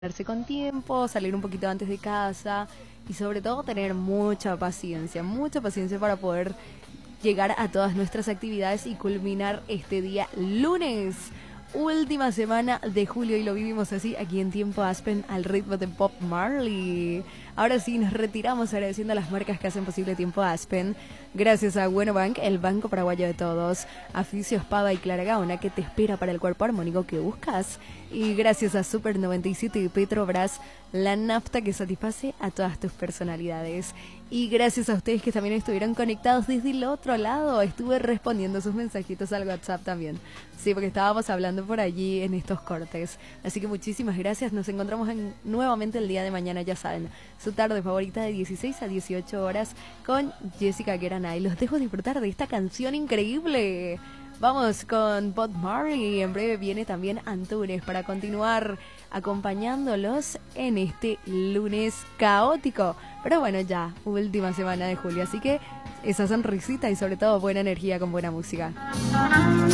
Darse con tiempo, salir un poquito antes de casa y sobre todo tener mucha paciencia para poder llegar a todas nuestras actividades y culminar este día lunes, última semana de julio, y lo vivimos así aquí en Tiempo Aspen al ritmo de Bob Marley. Ahora sí, nos retiramos agradeciendo a las marcas que hacen posible Tiempo Aspen. Gracias a Bueno Bank, el banco paraguayo de todos. A Fisio Espada y Clara Gauna, que te espera para el cuerpo armónico que buscas. Y gracias a Super 97 y Petrobras, la nafta que satisface a todas tus personalidades. Y gracias a ustedes que también estuvieron conectados desde el otro lado. Estuve respondiendo sus mensajitos al WhatsApp también. Sí, porque estábamos hablando por allí en estos cortes. Así que muchísimas gracias. Nos encontramos nuevamente el día de mañana, ya saben. Su tarde favorita de 16 a 18 horas con Jessica Guerana. Y los dejo disfrutar de esta canción increíble. Vamos con Bob Marley y en breve viene también Antunes para continuar acompañándolos en este lunes caótico. Pero bueno, ya, última semana de julio, así que esa sonrisita y sobre todo buena energía con buena música.